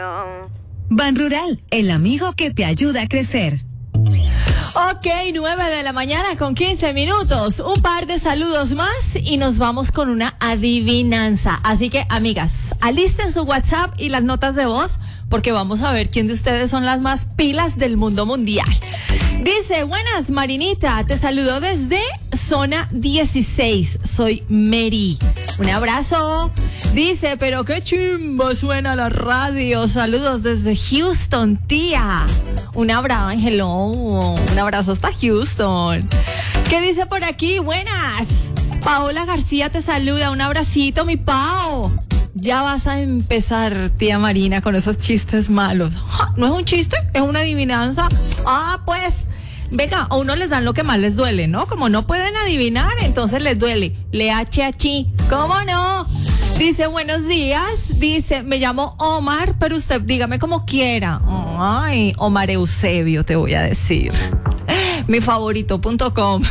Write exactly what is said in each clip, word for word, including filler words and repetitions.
quiero. Ban Rural, el amigo que te ayuda a crecer. Ok, nueve de la mañana con quince minutos. Un par de saludos más y nos vamos con una adivinanza. Así que, amigas, alisten su WhatsApp y las notas de voz porque vamos a ver quién de ustedes son las más pilas del mundo mundial. Dice, buenas, Marinita, te saludo desde zona dieciséis. Soy Mary. Un abrazo. Dice, pero qué chimbo suena la radio. Saludos desde Houston, tía. Un abrazo, hello. Un abrazo hasta Houston. ¿Qué dice por aquí? Buenas. Paola García te saluda. Un abracito, mi Pao. Ya vas a empezar, tía Marina, con esos chistes malos. ¿No es un chiste? ¿Es una adivinanza? Ah, pues, venga, a uno les dan lo que más les duele, ¿no? Como no pueden adivinar, entonces les duele. Le hache achi. ¿Cómo no? Dice, buenos días. Dice, me llamo Omar, pero usted dígame como quiera. Ay, Omar Eusebio, te voy a decir. Mi favorito punto com.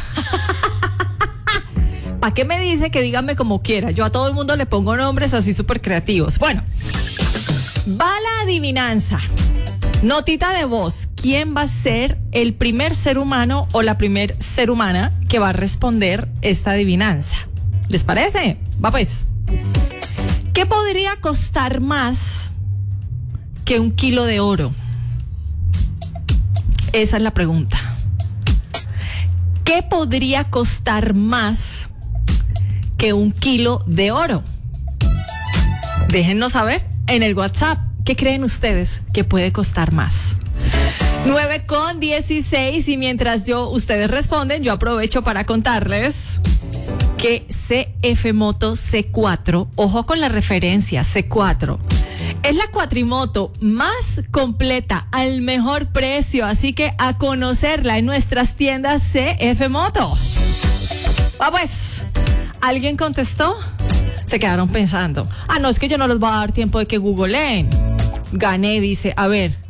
¿Para qué me dice que dígame como quiera? Yo a todo el mundo le pongo nombres así súper creativos. Bueno, va la adivinanza. Notita de voz. ¿Quién va a ser el primer ser humano o la primer ser humana que va a responder esta adivinanza? ¿Les parece? Va pues. ¿Qué podría costar más que un kilo de oro? Esa es la pregunta. ¿Qué podría costar más que un kilo de oro? Déjennos saber en el WhatsApp. ¿Qué creen ustedes que puede costar más? nueve con dieciséis y mientras yo ustedes responden, yo aprovecho para contarles que C F Moto C cuatro, ojo con la referencia, C cuatro, es la cuatrimoto más completa al mejor precio, así que a conocerla en nuestras tiendas C F Moto. Va pues, ¿alguien contestó? Se quedaron pensando, ah, no, es que yo no les voy a dar tiempo de que googleen. Gané, dice, a ver,